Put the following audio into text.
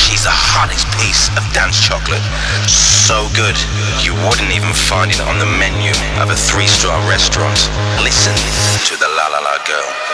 She's the hottest piece of dance chocolate. So good, you wouldn't even find it on the menu of a 3-star restaurant. Listen to the La La La Girl.